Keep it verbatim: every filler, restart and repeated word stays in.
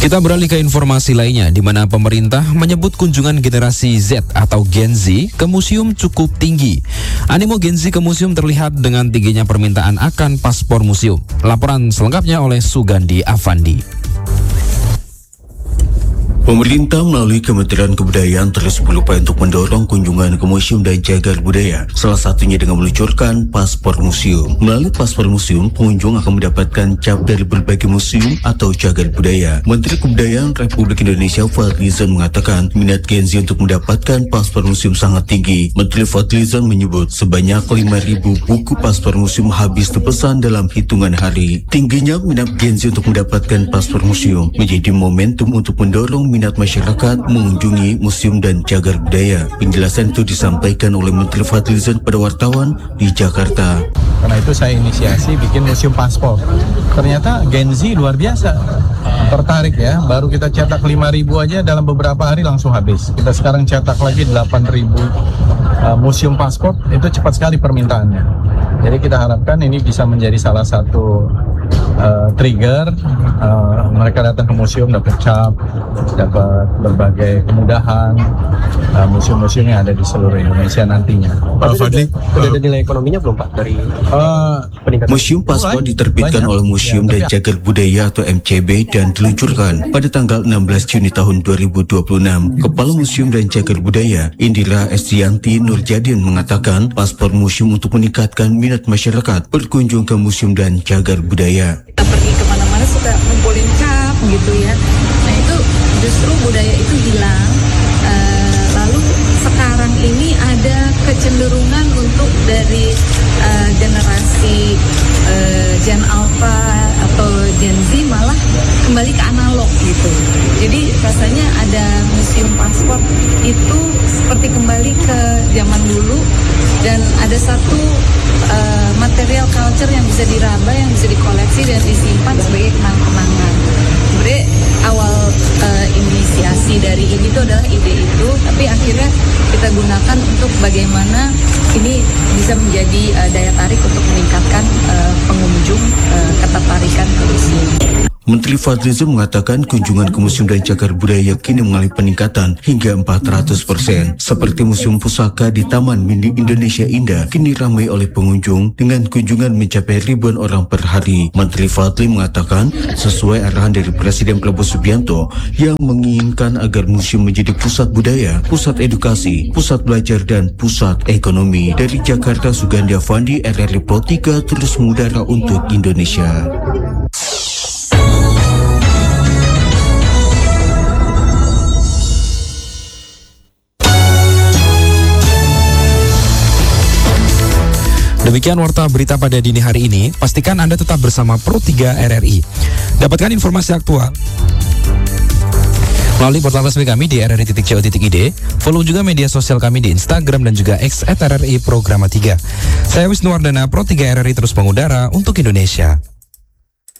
Kita beralih ke informasi lainnya, di mana pemerintah menyebut kunjungan generasi Z atau Gen Z ke museum cukup tinggi. Animo Gen Z ke museum terlihat dengan tingginya permintaan akan paspor museum. Laporan selengkapnya oleh Sugandi Avandi. Pemerintah melalui Kementerian Kebudayaan terus berupaya untuk mendorong kunjungan ke museum dan cagar budaya, salah satunya dengan meluncurkan paspor museum. Melalui paspor museum, pengunjung akan mendapatkan cap dari berbagai museum atau cagar budaya. Menteri Kebudayaan Republik Indonesia Fadlizon mengatakan minat Gen Z untuk mendapatkan paspor museum sangat tinggi. Menteri Fadlizon menyebut sebanyak lima ribu buku paspor museum habis terpesan dalam hitungan hari. Tingginya minat Gen Z untuk mendapatkan paspor museum menjadi momentum untuk mendorong minat masyarakat mengunjungi museum dan cagar budaya. Penjelasan itu disampaikan oleh Menteri Fadlizon pada wartawan di Jakarta. Karena itu saya inisiasi bikin museum paspor. Ternyata Gen Z luar biasa tertarik ya. Baru kita cetak lima ribu aja dalam beberapa hari langsung habis. Kita sekarang cetak lagi delapan ribu uh, museum paspor. Itu cepat sekali permintaannya. Jadi kita harapkan ini bisa menjadi salah satu uh, trigger uh, mereka datang ke museum dapat cap, dapat berbagai kemudahan uh, museum-museum yang ada di seluruh Indonesia nantinya. Pak Fadli, sudah ada nilai ekonominya belum Pak dari uh, peningkatan? Museum paspor diterbitkan banyak. oleh Museum Ya, dan Cagar Budaya atau M C B dan diluncurkan pada tanggal enam belas Juni tahun dua ribu dua puluh enam. Kepala Museum dan Cagar Budaya Indira Estianti Nurjadin mengatakan paspor museum untuk meningkatkan minat masyarakat berkunjung ke museum dan cagar budaya. Kita pergi kemana-mana suka ngumpulin cap gitu ya. Nah itu justru budaya itu hilang. E, lalu sekarang ini ada kecenderungan untuk dari e, generasi e, Gen Alpha atau Gen Z malah kembali ke analog gitu. Jadi rasanya ada museum paspor itu seperti kembali ke zaman dulu dan ada satu uh, material culture yang bisa diraba, yang bisa dikoleksi dan disimpan sebagai kenang-kenangan. Sebenarnya awal uh, inisiasi dari ini itu adalah ide itu, tapi akhirnya kita gunakan untuk bagaimana ini bisa menjadi uh, daya tarik untuk meningkatkan uh, pengunjung uh, ketertarikan ke museum. Menteri Fadlizon mengatakan kunjungan ke museum dan cagar budaya kini mengalami peningkatan hingga empat ratus persen. Seperti Museum Pusaka di Taman Mini Indonesia Indah kini ramai oleh pengunjung dengan kunjungan mencapai ribuan orang per hari. Menteri Fadli mengatakan sesuai arahan dari Presiden Prabowo Subianto yang menginginkan agar museum menjadi pusat budaya, pusat edukasi, pusat belajar dan pusat ekonomi. Dari Jakarta, Sugandi Avandi, R R I Pro tiga terus mengudara untuk Indonesia. Demikian warta berita pada dini hari ini. Pastikan Anda tetap bersama Pro tiga R R I. Dapatkan informasi aktual melalui portal resmi kami di r r i titik co titik i d. Follow juga media sosial kami di Instagram dan juga X at R R I Programa tiga. Saya Wisnu Wardana, Pro tiga R R I terus mengudara untuk Indonesia.